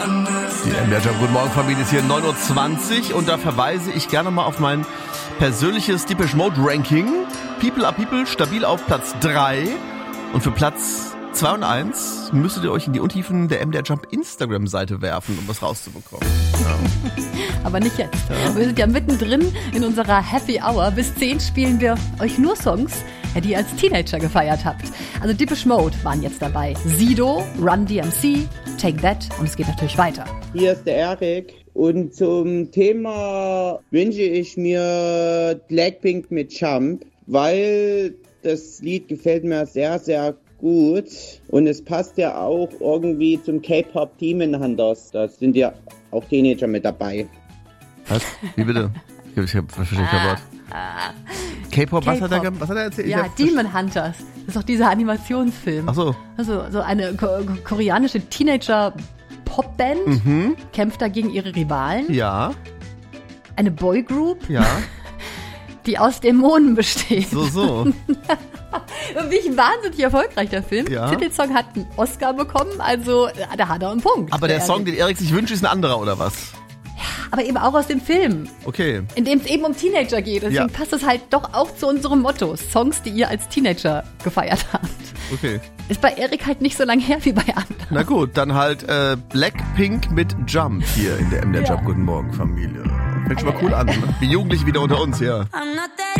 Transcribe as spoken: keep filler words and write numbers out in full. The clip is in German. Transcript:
Die M D R Jump Guten Morgen Familie ist hier neun Uhr zwanzig und da verweise ich gerne mal auf mein persönliches Depeche Mode Ranking. People are People, stabil auf Platz drei und für Platz zwei und eins müsstet ihr euch in die Untiefen der M D R Jump Instagram-Seite werfen, um was rauszubekommen. Ja. Aber nicht jetzt. Wir sind ja mittendrin in unserer Happy Hour. Bis zehn spielen wir euch nur Songs, die ihr als Teenager gefeiert habt. Also Depeche Mode waren jetzt dabei. Sido, Run D M C, Take That und es geht natürlich weiter. Hier ist der Erik und zum Thema wünsche ich mir Blackpink mit Jump, weil das Lied gefällt mir sehr, sehr gut und es passt ja auch irgendwie zum K-Pop Demon Hunters. Da sind ja auch Teenager mit dabei. Was? Wie bitte? Ich hab verstehe kein Wort. K-Pop, was hat er, was hat er erzählt? Ja, Demon Hunters. Das ist doch dieser Animationsfilm. Ach so. Also so eine ko- koreanische Teenager-Popband mhm. kämpft da gegen ihre Rivalen. Ja. Eine Boygroup. Ja. Die aus Dämonen besteht. So, so. Wirklich wahnsinnig erfolgreich, der Film. Ja. Der Titelsong hat einen Oscar bekommen, also da hat er einen Punkt. Aber der, der Song, Erik. den Erik sich wünscht, ist ein anderer, oder was? Aber eben auch aus dem Film. Okay. In dem es eben um Teenager geht. Deswegen Ja. passt es halt doch auch zu unserem Motto. Songs, die ihr als Teenager gefeiert habt. Okay. Ist bei Erik halt nicht so lange her wie bei anderen. Na gut, dann halt äh, Blackpink mit Jump hier in der M D R Jump Ja. Guten Morgen Familie. Fängt schon mal cool an, ne? Wie Jugendliche wieder unter uns, ja.